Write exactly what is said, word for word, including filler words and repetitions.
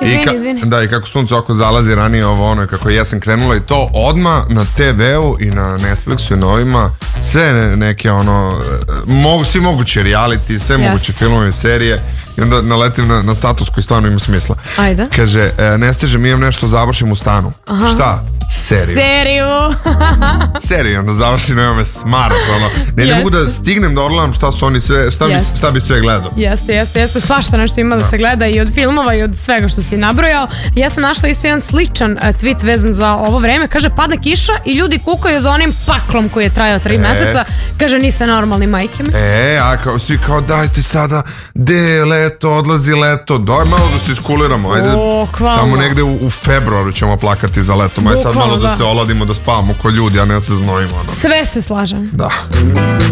izvini, I ka, izvini. Da, i kako sunce oko zalazi ranije ovo ono, kako je jesen krenula i to odmah na te veu i na Netflixu i novima, sve ne, neke ono, mogu, svi mogući reality, sve yes. moguće filmove, serije. I onda naletim na, na status koji stvarno ima smisla. Ajde. Kaže, e, ne stižem, imam nešto, završim u stanu. Aha. Šta? Seriju. Seriju. Seriju, onda završim, nema me smaraš, ono. Ne, ne mogu da stignem da orlam šta su oni sve, šta, bi, šta bi sve gledao. Jeste, jeste, jeste, svašta nešto ima da, da se gleda i od filmova i od svega što si nabrojao. Ja sam našla isto jedan sličan uh, tweet vezan za ovo vreme. Kaže, pada kiša i ljudi kukaju za onim paklom koji je trajao tri e. meseca. Kaže, niste normalni, majke me. E, a kao, svi kao, dajte sada, de, leto, odlazi leto, daj malo da se iskuliramo, ajde. O, tamo negde u, u februaru ćemo plakati za leto, aj sad malo da, da se oladimo, da spavamo ko ljudi, a ne da se znojimo. Ono. Sve se slažem. Da.